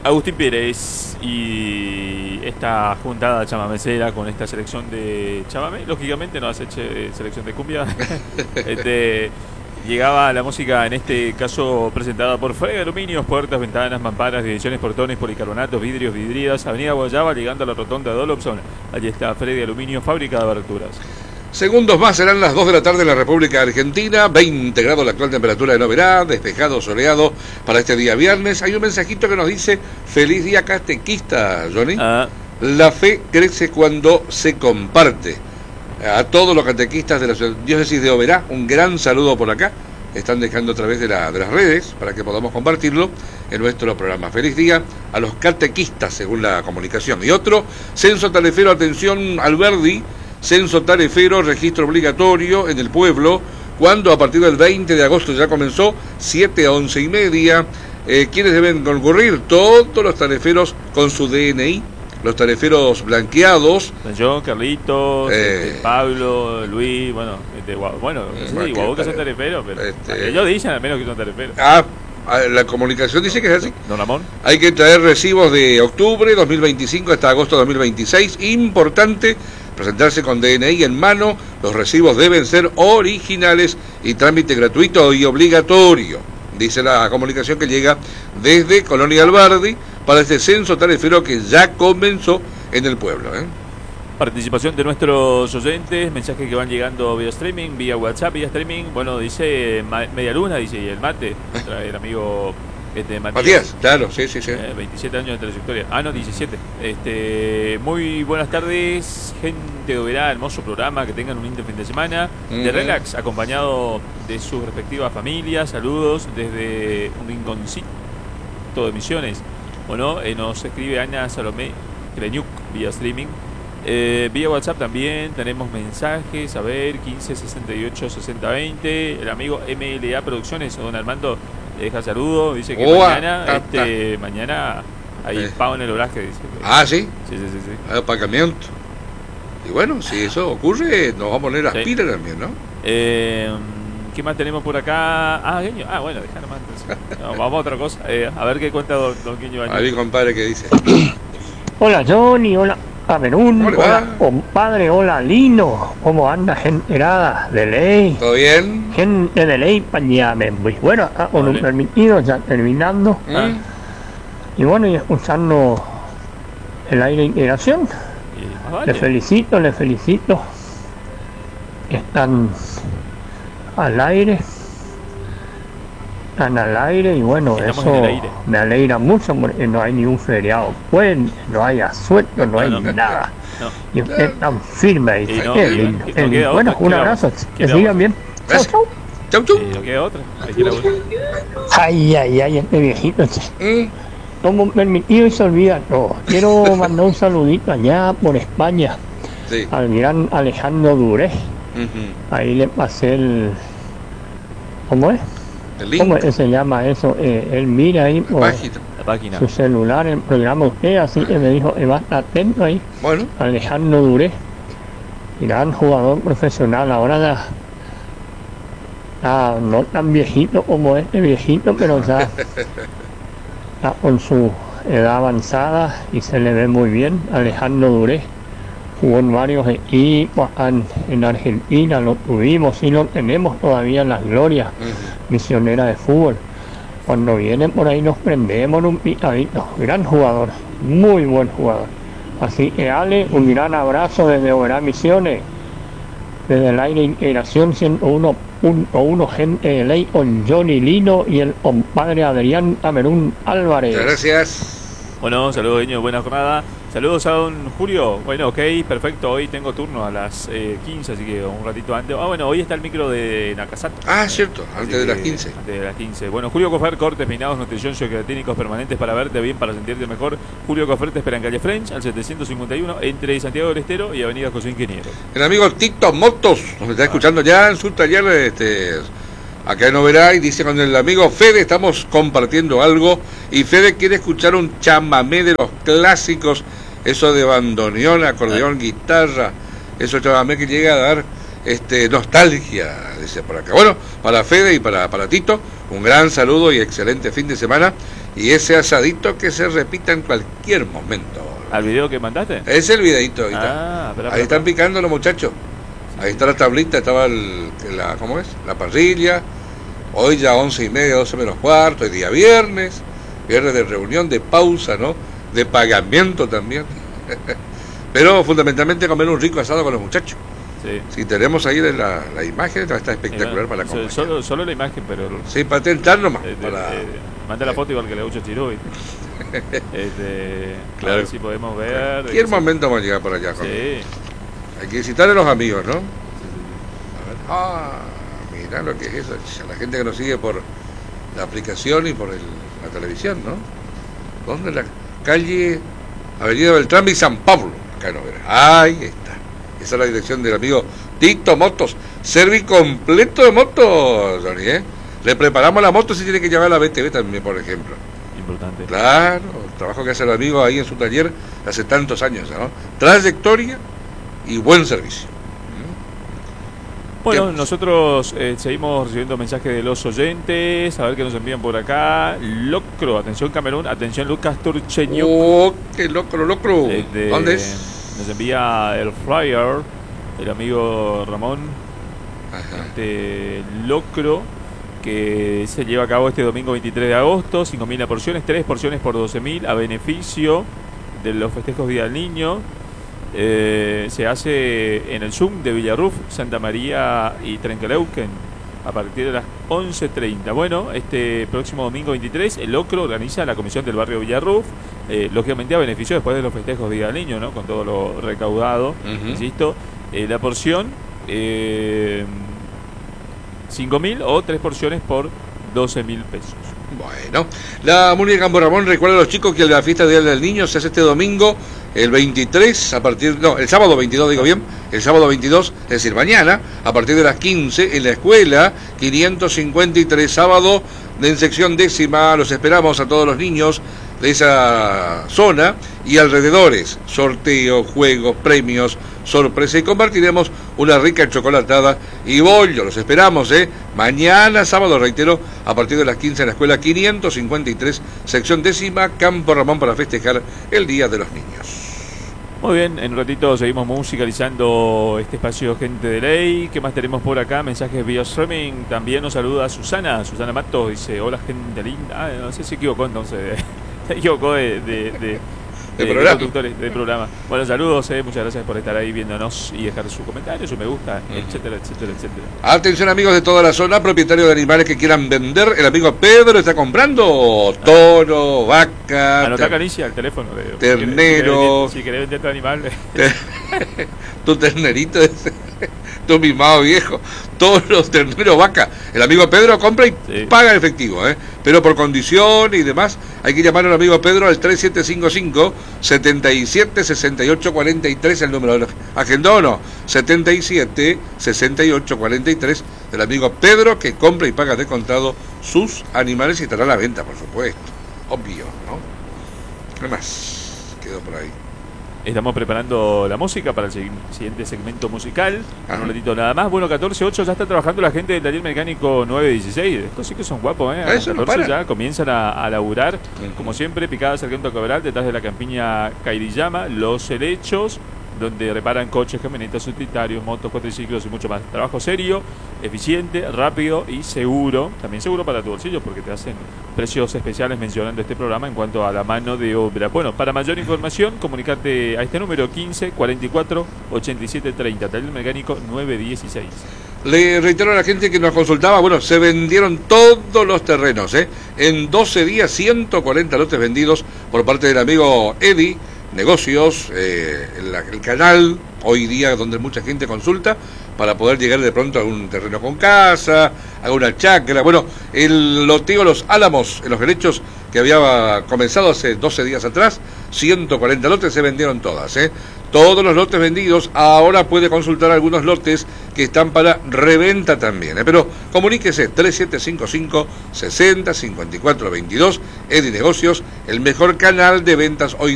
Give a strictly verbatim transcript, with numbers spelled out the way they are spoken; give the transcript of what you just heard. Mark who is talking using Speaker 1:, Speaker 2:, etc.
Speaker 1: Agustín Pérez y esta juntada chamamecera con esta selección de chamamé, lógicamente no hace selección de cumbia. este, llegaba la música, en este caso presentada por Frega Aluminios, puertas, ventanas, mamparas, divisiones, portones, policarbonatos, vidrios, vidrieras, Avenida Guayaba, llegando a la rotonda de Dolopson. Allí está Frega Aluminios, fábrica de aberturas.
Speaker 2: Segundos más, serán las dos de la tarde en la República Argentina, veinte grados la actual temperatura de Noverá, despejado, soleado para este día viernes. Hay un mensajito que nos dice, feliz día catequista, Johnny. Ah. La fe crece cuando se comparte. A todos los catequistas de la diócesis de Oberá, un gran saludo por acá. Están dejando a través de, la, de las redes para que podamos compartirlo en nuestro programa. Feliz día a los catequistas, según la comunicación. Y otro, censo tarefero, atención Alberdi, censo tarefero, registro obligatorio en el pueblo, cuando a partir del veinte de agosto ya comenzó, siete a once y media. Eh, ¿Quiénes deben concurrir? Todos los tareferos con su D N I, los tareferos blanqueados.
Speaker 1: Yo, Carlitos, eh, este, Pablo, Luis, bueno, este, bueno, eh, sí, Guaboca son tareferos, pero este, ellos dicen al menos que son tareferos.
Speaker 2: Ah, la comunicación dice que es así.
Speaker 1: Don Ramón.
Speaker 2: Hay que traer recibos de octubre dos mil veinticinco hasta agosto dos mil veintiséis. Importante, presentarse con D N I en mano. Los recibos deben ser originales y trámite gratuito y obligatorio, dice la comunicación que llega desde Colonia Alberdi para este censo tarefero que ya comenzó en el pueblo, ¿eh?
Speaker 1: Participación de nuestros oyentes, mensajes que van llegando vía streaming, vía WhatsApp, vía streaming. Bueno, dice Media Luna, dice, y el mate, el amigo este, Matías.
Speaker 2: Matías, claro, sí, sí, sí.
Speaker 1: Eh, veintisiete años de trayectoria. Ah, no, diecisiete. Este, muy buenas tardes, gente de Oberá, hermoso programa, que tengan un lindo fin de semana. Uh-huh. De relax, acompañado de sus respectivas familias. Saludos desde un rinconcito de Misiones. Bueno, eh, nos escribe Ana Salomé Creñuc vía streaming. Eh, vía WhatsApp también tenemos mensajes, a ver, quince sesenta y ocho sesenta veinte. El amigo M L A Producciones, don Armando, deja saludo, dice que oh, mañana ah, este ah. mañana hay eh. pago en el oraje, dice.
Speaker 2: Ah, ¿sí?
Speaker 1: Sí, sí, sí, sí.
Speaker 2: Hay apagamiento. Y bueno, si eso ocurre, nos vamos a poner las sí. pilas también, ¿no?
Speaker 1: Eh, ¿Qué más tenemos por acá? Ah, Guiño. Ah, bueno, dejar nomás. No, vamos a otra cosa. Eh, a ver qué cuenta don, don Guiño.
Speaker 2: A mi compadre, ¿qué dice?
Speaker 3: Hola, Johnny, hola. Camerún, hola, hola compadre, hola Lino, ¿cómo anda gente helada de ley?
Speaker 2: ¿Todo bien?
Speaker 3: Gente de ley, pañame, muy bueno, acá con un permitido, ya terminando. ¿Mm? Y bueno, y escuchando el aire de integración. Vale. Les felicito, les felicito. Están al aire. Están al aire y bueno, estamos eso me alegra mucho porque no hay ni un feriado, pues no hay asueto, no hay no, no, nada. No. Y ustedes están firmes ahí. No, qué lindo, qué lindo. No bueno, un abrazo, que sigan bien. Chau, chau.
Speaker 2: Chau, chau.
Speaker 1: ¿No queda otra?
Speaker 3: Ay, ay, ay, este viejito. ¿Eh? Como permitido y se olvida todo. Quiero mandar un saludito allá por España, sí. al gran Alejandro Duré. Uh-huh. Ahí le pasé el... ¿Cómo es? ¿Cómo se llama eso? Eh, él mira ahí por la página. Su celular, el programa usted, así que me dijo, eh, va a estar atento ahí.
Speaker 2: Bueno.
Speaker 3: Alejandro Duré, gran jugador profesional, ahora ya, ya no tan viejito como este viejito, pero ya está con su edad avanzada y se le ve muy bien. Alejandro Duré jugó en varios equipos en Argentina, lo tuvimos y lo tenemos todavía en las glorias uh-huh. misioneras de fútbol. Cuando vienen por ahí nos prendemos en un picadito. Gran jugador, muy buen jugador. Así que Ale, un gran abrazo desde Oberá Misiones, desde el aire de integración ciento uno punto uno, gente de ley con Johnny Lino y el compadre Adrián Camerún Álvarez.
Speaker 2: Muchas gracias.
Speaker 1: Bueno, saludos, Guiño, buena jornada. Saludos a don Julio. Bueno, ok, perfecto. Hoy tengo turno a las eh, quince, así que un ratito antes. Ah, bueno, hoy está el micro de Nakasato.
Speaker 2: Ah, cierto, antes de las quince.
Speaker 1: Antes de las quince. Bueno, Julio Cofer, cortes, peinados, nutrición, geoqueratínicos permanentes para verte bien, para sentirte mejor. Julio Cofer te espera en calle French, al setecientos cincuenta y uno, entre Santiago del Estero y Avenida José Ingeniero.
Speaker 2: El amigo TikTok Motos nos está escuchando ya en su taller, este, acá en Oberá, y dice con el amigo Fede, estamos compartiendo algo, y Fede quiere escuchar un chamamé de los clásicos. Eso de bandoneón, acordeón, guitarra, eso chamamé que llega a dar este, nostalgia, dice por acá. Bueno, para Fede y para, para Tito, un gran saludo y excelente fin de semana. Y ese asadito que se repita en cualquier momento.
Speaker 1: ¿Al video que mandaste?
Speaker 2: Es el videito. Ahí,
Speaker 1: ah,
Speaker 2: está.
Speaker 1: Pero,
Speaker 2: ahí
Speaker 1: pero,
Speaker 2: están picando los muchachos. Ahí está la tablita, estaba el, la, ¿cómo es? La parrilla. Hoy ya once y media, doce menos cuarto, es día viernes. Viernes de reunión, de pausa, ¿no? De pagamiento también. Pero fundamentalmente comer un rico asado con los muchachos.
Speaker 1: Sí.
Speaker 2: Si tenemos ahí la, la imagen, está espectacular eh, para la compañía.
Speaker 1: Solo, solo la imagen, pero...
Speaker 2: Sí, para tentar nomás.
Speaker 1: Eh,
Speaker 2: para...
Speaker 1: eh, manda la foto igual que le Ucho Chirú. este, claro. A ver si podemos ver...
Speaker 2: Cualquier momento vamos a llegar por allá.
Speaker 1: Sí.
Speaker 2: Hay que visitar a los amigos, ¿no? A ver. Ah, mira lo que es eso. La gente que nos sigue por la aplicación y por el, la televisión, ¿no? ¿Dónde? La calle Avenida Beltrán y San Pablo. Acá no verás. Ahí está. Esa es la dirección del amigo Tito Motos. Servi completo de motos, Johnny, ¿eh? Le preparamos la moto si tiene que llevar la B T V también, por ejemplo.
Speaker 1: Importante.
Speaker 2: Claro, el trabajo que hace el amigo ahí en su taller hace tantos años, ¿no? Trayectoria y buen servicio.
Speaker 1: Bueno, nosotros eh, seguimos recibiendo mensajes de los oyentes, a ver qué nos envían por acá. Locro, atención Camerún, atención Lucas Turcheño.
Speaker 2: Oh, qué locro, locro.
Speaker 1: Eh, de,
Speaker 2: ¿Dónde es?
Speaker 1: Nos envía el flyer, el amigo Ramón.
Speaker 2: Ajá.
Speaker 1: Este locro que se lleva a cabo este domingo veintitrés de agosto, cinco mil porciones, tres porciones por doce mil a beneficio de los festejos Día del Niño. Eh, se hace en el Zoom de Villarruf, Santa María y Trenqueleuquen a partir de las once treinta. Bueno, este próximo domingo veintitrés el Locro organiza la comisión del barrio Villarruf, eh, lógicamente a beneficio después de los festejos de Día del Niño, ¿no? Con todo lo recaudado, uh-huh. Insisto, eh, la porción eh, cinco mil o tres porciones por doce mil pesos.
Speaker 2: Bueno, la Muni de Campo Ramón recuerda a los chicos que la fiesta Día del Niño se hace este domingo, el veintitrés, a partir, no, el sábado veintidós, digo bien, el sábado veintidós, es decir, mañana, a partir de las quince, en la escuela quinientos cincuenta y tres, sábado, en sección décima, los esperamos a todos los niños de esa zona y alrededores, sorteo, juegos, premios, sorpresa, y compartiremos una rica chocolatada y bollo. Los esperamos, ¿eh? Mañana, sábado, reitero, a partir de las quince en la escuela quinientos cincuenta y tres, sección décima, Campo Ramón, para festejar el Día de los Niños.
Speaker 1: Muy bien, en un ratito seguimos musicalizando este espacio Gente de Ley. ¿Qué más tenemos por acá? Mensajes vía streaming. También nos saluda Susana, Susana Matos, dice, hola gente linda. Ah, no sé si se equivocó entonces, se equivocó de... de, de
Speaker 2: De,
Speaker 1: de,
Speaker 2: programa.
Speaker 1: de conductores del programa. Bueno, saludos, eh, muchas gracias por estar ahí viéndonos y dejar su comentario, su me gusta, uh-huh. etcétera, etcétera, etcétera.
Speaker 2: Atención amigos de toda la zona, propietarios de animales que quieran vender, el amigo Pedro está comprando toro, vaca,
Speaker 1: Anotá, Canicia, el teléfono de
Speaker 2: ternero.
Speaker 1: Si querés vender tu animal,
Speaker 2: tu ternerito, tu mimado viejo, toros, ternero, vaca. El amigo Pedro compra y sí. paga en efectivo, ¿eh? Pero por condición y demás, hay que llamar al amigo Pedro al tres siete cinco cinco, setenta y siete, sesenta y ocho, cuarenta y tres, el número de agendó, no, setenta y siete, sesenta y ocho, cuarenta y tres, del amigo Pedro, que compra y paga de contado sus animales y estará a la venta, por supuesto, obvio, ¿no? ¿Qué más quedó por ahí?
Speaker 1: Estamos preparando la música para el siguiente segmento musical. Ajá. Un ratito nada más. Bueno, catorce ocho ya está trabajando la gente del taller mecánico nueve dieciséis. Estos sí que son guapos, ¿eh? A
Speaker 2: Eso
Speaker 1: las
Speaker 2: catorce
Speaker 1: no ya comienzan a, a laburar.
Speaker 2: Uh-huh.
Speaker 1: Como siempre, Picada Sargento Cabral, detrás de la campiña Cairiyama, Los Helechos, donde reparan coches, camionetas, utilitarios, motos, cuatriciclos y mucho más. Trabajo serio, eficiente, rápido y seguro. También seguro para tu bolsillo, porque te hacen precios especiales mencionando este programa en cuanto a la mano de obra. Bueno, para mayor información, comunicate a este número quince, cuarenta y cuatro, ochenta y siete, treinta, taller mecánico nueve dieciséis.
Speaker 2: Le reitero a la gente que nos consultaba, bueno, se vendieron todos los terrenos, ¿eh? En doce días, ciento cuarenta lotes vendidos por parte del amigo Eddie Negocios, eh, el, el canal hoy día donde mucha gente consulta para poder llegar de pronto a un terreno con casa, a una chacra. Bueno, el loteo Los Álamos en Los Helechos, que había comenzado hace doce días atrás, ciento cuarenta lotes, se vendieron todas, ¿eh? Todos los lotes vendidos. Ahora puede consultar algunos lotes que están para reventa también, ¿eh? Pero comuníquese, tres siete cinco cinco, sesenta, cincuenta y cuatro veintidós, Edi Negocios, el mejor canal de ventas hoy